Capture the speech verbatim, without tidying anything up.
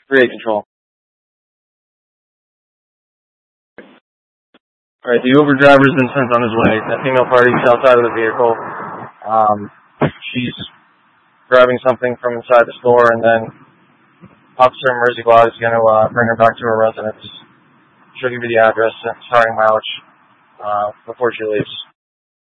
three eight control. Alright, the Uber driver's been sent on his way. That female party's outside of the vehicle. Um, she's grabbing something from inside the store, and then Officer Merseyglot is going to uh, bring her back to her residence. She'll give you the address, starting mileage, uh, before she leaves.